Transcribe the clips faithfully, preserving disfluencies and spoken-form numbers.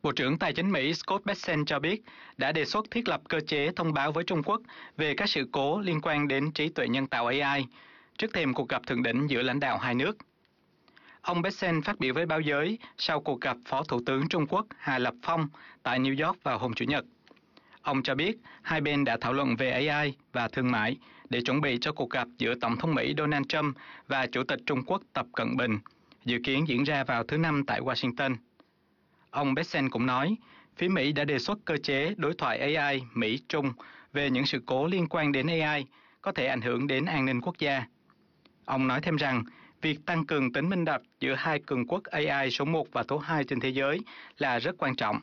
Bộ trưởng Tài chính Mỹ Scott Bessent cho biết đã đề xuất thiết lập cơ chế thông báo với Trung Quốc về các sự cố liên quan đến trí tuệ nhân tạo A I, trước thềm cuộc gặp thượng đỉnh giữa lãnh đạo hai nước. Ông Bessent phát biểu với báo giới sau cuộc gặp Phó Thủ tướng Trung Quốc Hà Lập Phong tại New York vào hôm Chủ nhật. Ông cho biết hai bên đã thảo luận về A I và thương mại để chuẩn bị cho cuộc gặp giữa Tổng thống Mỹ Donald Trump và Chủ tịch Trung Quốc Tập Cận Bình, dự kiến diễn ra vào thứ Năm tại Washington. Ông Bessent cũng nói, phía Mỹ đã đề xuất cơ chế đối thoại A I Mỹ-Trung về những sự cố liên quan đến A I có thể ảnh hưởng đến an ninh quốc gia. Ông nói thêm rằng, việc tăng cường tính minh bạch giữa hai cường quốc A I số một và số hai trên thế giới là rất quan trọng.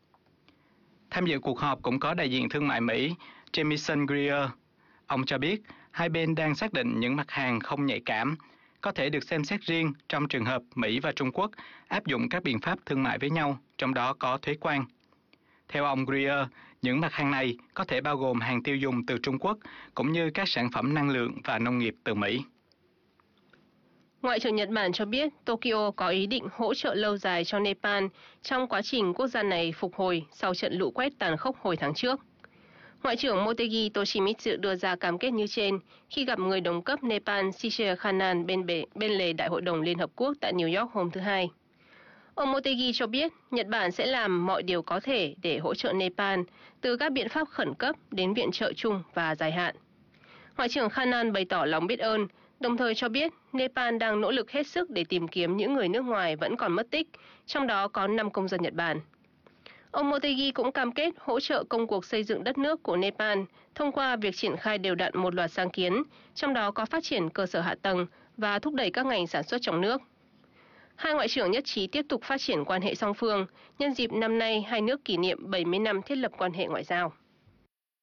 Tham dự cuộc họp cũng có đại diện thương mại Mỹ Jamieson Greer. Ông cho biết hai bên đang xác định những mặt hàng không nhạy cảm, có thể được xem xét riêng trong trường hợp Mỹ và Trung Quốc áp dụng các biện pháp thương mại với nhau, trong đó có thuế quan. Theo ông Greer, những mặt hàng này có thể bao gồm hàng tiêu dùng từ Trung Quốc, cũng như các sản phẩm năng lượng và nông nghiệp từ Mỹ. Ngoại trưởng Nhật Bản cho biết Tokyo có ý định hỗ trợ lâu dài cho Nepal trong quá trình quốc gia này phục hồi sau trận lũ quét tàn khốc hồi tháng trước. Ngoại trưởng Motegi Toshimitsu đưa ra cam kết như trên khi gặp người đồng cấp Nepal Sisir Khanan bên, bề, bên lề Đại hội đồng Liên Hợp Quốc tại New York hôm thứ Hai. Ông Motegi cho biết Nhật Bản sẽ làm mọi điều có thể để hỗ trợ Nepal, từ các biện pháp khẩn cấp đến viện trợ chung và dài hạn. Ngoại trưởng Khanan bày tỏ lòng biết ơn, đồng thời cho biết Nepal đang nỗ lực hết sức để tìm kiếm những người nước ngoài vẫn còn mất tích, trong đó có năm công dân Nhật Bản. Ông Motegi cũng cam kết hỗ trợ công cuộc xây dựng đất nước của Nepal thông qua việc triển khai đều đặn một loạt sáng kiến, trong đó có phát triển cơ sở hạ tầng và thúc đẩy các ngành sản xuất trong nước. Hai ngoại trưởng nhất trí tiếp tục phát triển quan hệ song phương nhân dịp năm nay hai nước kỷ niệm bảy mươi năm thiết lập quan hệ ngoại giao.